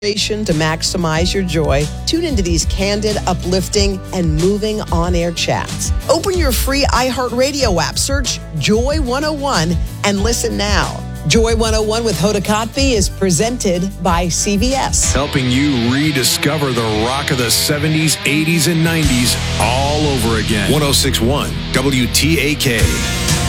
To maximize your joy, tune into these candid, uplifting, and moving on-air chats. Open your free iHeartRadio app, search Joy 101, and listen now. Joy 101 with Hoda Kotb is presented by CVS. Helping you rediscover the rock of the 70s, 80s, and 90s all over again. 106.1 WTAK.